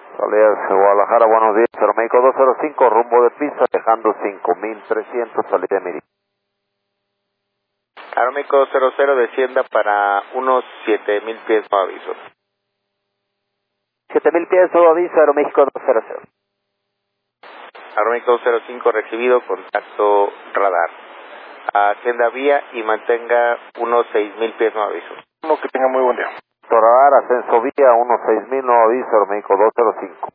Salida de Guadalajara, buenos días, Aeroméxico 205, rumbo de pista, dejando 5300, salida de Miri. Aeroméxico 00, descienda para unos 7000 pies, no aviso. 7000 pies, todo aviso, Aeroméxico 200. Aeroméxico 205, recibido, contacto radar. Ascienda vía y mantenga unos 6000 pies, no aviso. No, que tenga muy buen día. Radar, ascenso vía, unos 6000, no aviso, Aeroméxico 205.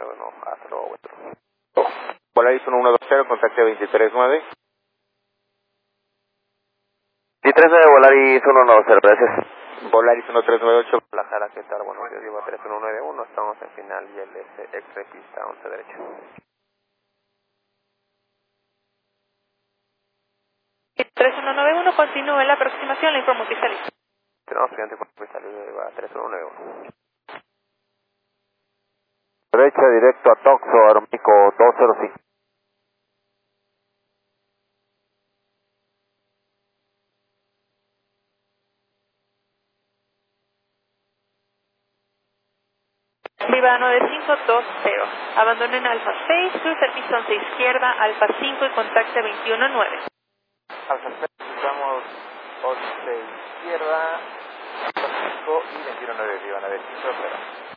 Volaris 1120, contacte 239. 239, Volaris 190, gracias. Volaris 1398. Guadalajara, ¿qué tal? Buenos días, llevo 3191, estamos en final y el X pista 11 derecha. 3191, continúe la aproximación, la informo que está listo. Tenemos siguiente por salida, lleva 3191. Derecha, directo a Toxo, Aeroméxico 205. Viva 9520, abandonen Alfa 6, cruce el pistón 6 izquierda, Alfa 5 y contacte 219. Alfa 6, cruzamos 11 izquierda, Alfa 5 y 219, viva 9520.